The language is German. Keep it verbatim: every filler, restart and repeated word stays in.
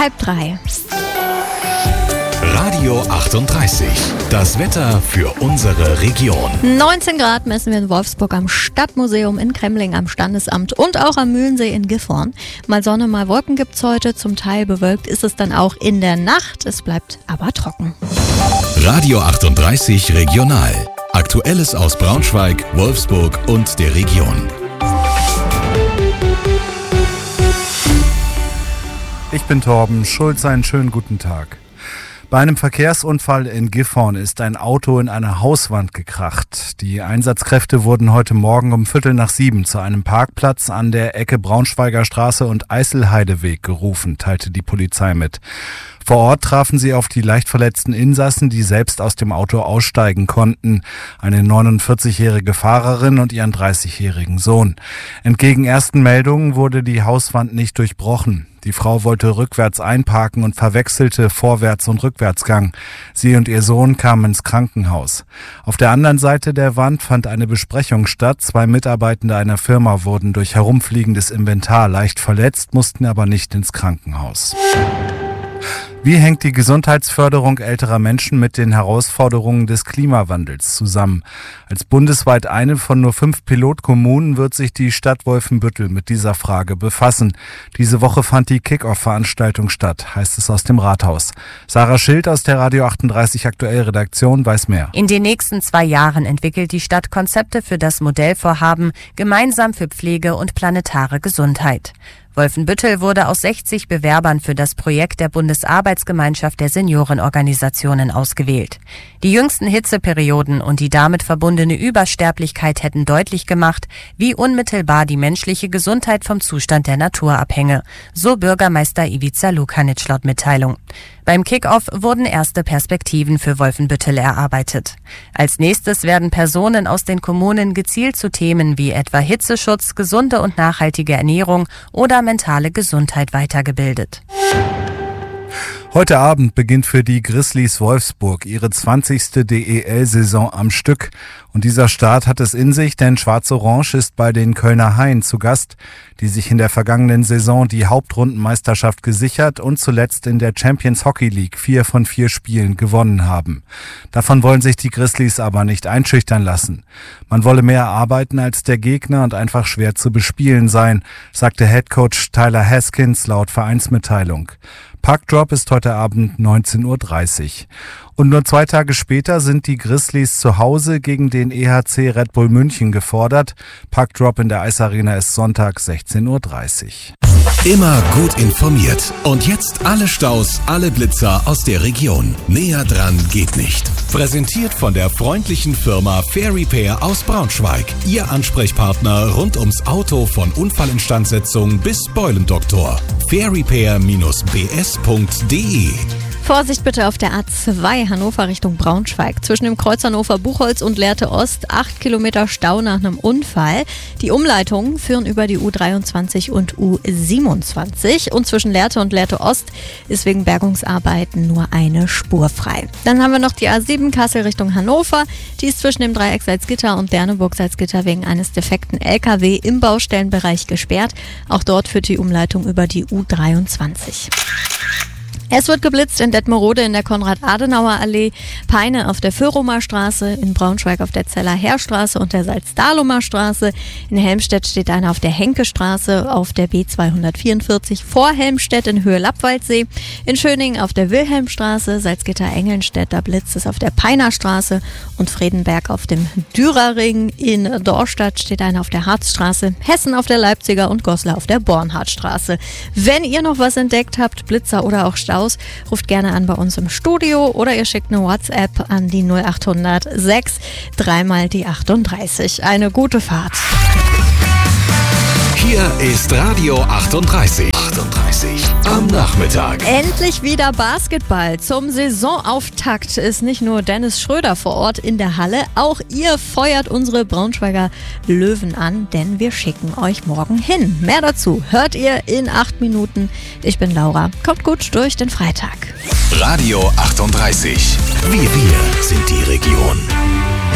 halb drei. Radio achtunddreißig, das Wetter für unsere Region. neunzehn Grad messen wir in Wolfsburg am Stadtmuseum, in Kremling am Standesamt und auch am Mühlensee in Gifhorn. Mal Sonne, mal Wolken gibt's heute, zum Teil bewölkt ist es dann auch in der Nacht. Es bleibt aber trocken. Radio achtunddreißig Regional. Aktuelles aus Braunschweig, Wolfsburg und der Region. Ich bin Torben Schulz, einen schönen guten Tag. Bei einem Verkehrsunfall in Gifhorn ist ein Auto in eine Hauswand gekracht. Die Einsatzkräfte wurden heute Morgen um Viertel nach sieben zu einem Parkplatz an der Ecke Braunschweiger Straße und Eiselheideweg gerufen, teilte die Polizei mit. Vor Ort trafen sie auf die leicht verletzten Insassen, die selbst aus dem Auto aussteigen konnten. Eine neunundvierzigjährige Fahrerin und ihren dreißigjährigen Sohn. Entgegen ersten Meldungen wurde die Hauswand nicht durchbrochen. Die Frau wollte rückwärts einparken und verwechselte Vorwärts- und Rückwärtsgang. Sie und ihr Sohn kamen ins Krankenhaus. Auf der anderen Seite der Wand fand eine Besprechung statt. Zwei Mitarbeitende einer Firma wurden durch herumfliegendes Inventar leicht verletzt, mussten aber nicht ins Krankenhaus. Wie hängt die Gesundheitsförderung älterer Menschen mit den Herausforderungen des Klimawandels zusammen? Als bundesweit eine von nur fünf Pilotkommunen wird sich die Stadt Wolfenbüttel mit dieser Frage befassen. Diese Woche fand die Kick-Off-Veranstaltung statt, heißt es aus dem Rathaus. Sarah Schild aus der Radio achtunddreißig Aktuell-Redaktion weiß mehr. In den nächsten zwei Jahren entwickelt die Stadt Konzepte für das Modellvorhaben Gemeinsam für Pflege und planetare Gesundheit. Wolfenbüttel wurde aus sechzig Bewerbern für das Projekt der Bundesarbeitsgemeinschaft der Seniorenorganisationen ausgewählt. Die jüngsten Hitzeperioden und die damit verbundene Übersterblichkeit hätten deutlich gemacht, wie unmittelbar die menschliche Gesundheit vom Zustand der Natur abhänge, so Bürgermeister Ivica Lukanic laut Mitteilung. Beim Kick-Off wurden erste Perspektiven für Wolfenbüttel erarbeitet. Als nächstes werden Personen aus den Kommunen gezielt zu Themen wie etwa Hitzeschutz, gesunde und nachhaltige Ernährung oder mentale Gesundheit weitergebildet. Heute Abend beginnt für die Grizzlies Wolfsburg ihre zwanzigste D E L-Saison am Stück. Und dieser Start hat es in sich, denn Schwarz-Orange ist bei den Kölner Haien zu Gast, die sich in der vergangenen Saison die Hauptrundenmeisterschaft gesichert und zuletzt in der Champions Hockey League vier von vier Spielen gewonnen haben. Davon wollen sich die Grizzlies aber nicht einschüchtern lassen. Man wolle mehr arbeiten als der Gegner und einfach schwer zu bespielen sein, sagte Headcoach Tyler Haskins laut Vereinsmitteilung. Puckdrop ist heute Abend neunzehn Uhr dreißig. Und nur zwei Tage später sind die Grizzlies zu Hause gegen den E H C Red Bull München gefordert. Puckdrop in der Eisarena ist Sonntag sechzehn Uhr dreißig. Immer gut informiert. Und jetzt alle Staus, alle Blitzer aus der Region. Näher dran geht nicht. Präsentiert von der freundlichen Firma Fair Repair aus Braunschweig. Ihr Ansprechpartner rund ums Auto von Unfallinstandsetzung bis Beulendoktor. fair repair Bindestrich b s punkt d e. Vorsicht bitte auf der A zwei Hannover Richtung Braunschweig. Zwischen dem Kreuz Hannover-Buchholz und Lehrte Ost acht Kilometer Stau nach einem Unfall. Die Umleitungen führen über die U dreiundzwanzig und U siebenundzwanzig. Und zwischen Lehrte und Lehrte Ost ist wegen Bergungsarbeiten nur eine Spur frei. Dann haben wir noch die A sieben Kassel Richtung Hannover. Die ist zwischen dem Dreieck Salzgitter und Berneburg-Salzgitter wegen eines defekten L K W im Baustellenbereich gesperrt. Auch dort führt die Umleitung über die U dreiundzwanzig. Es wird geblitzt in Detmerode in der Konrad-Adenauer-Allee, Peine auf der Föhrumer Straße, in Braunschweig auf der Zeller-Heer-Straße und der Salzdahlumer Straße. In Helmstedt steht einer auf der Henke-Straße, auf der B zweihundertvierundvierzig vor Helmstedt in Höhe Lappwaldsee. In Schöningen auf der Wilhelmstraße, Salzgitter-Engelnstedt, da blitzt es auf der Peiner Straße und Fredenberg auf dem Dürerring. In Dorstadt steht einer auf der Harzstraße, Hessen auf der Leipziger und Goslar auf der Bornhardtstraße. Wenn ihr noch was entdeckt habt, Blitzer oder auch Staus, ruft gerne an bei uns im Studio oder ihr schickt eine WhatsApp an die null achthundert sechs, dreimal die achtunddreißig. Eine gute Fahrt. Hier ist Radio achtunddreißig. achtunddreißig am Nachmittag. Endlich wieder Basketball. Zum Saisonauftakt ist nicht nur Dennis Schröder vor Ort in der Halle, auch ihr feuert unsere Braunschweiger Löwen an, denn wir schicken euch morgen hin. Mehr dazu hört ihr in acht Minuten. Ich bin Laura. Kommt gut durch den Freitag. Radio achtunddreißig. Wir, wir sind die Region.